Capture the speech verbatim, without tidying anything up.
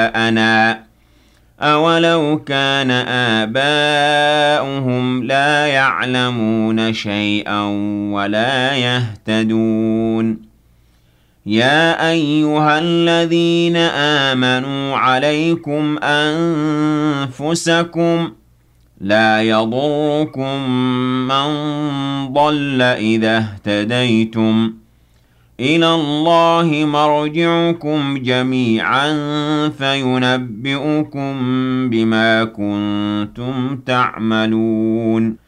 آباءنا أولو كان آباؤهم لا يعلمون شيئا ولا يهتدون يا أيها الذين آمنوا عليكم أنفسكم لا يضركم من ضل إذا اهتديتم إلى الله مرجعكم جميعا فينبئكم بما كنتم تعملون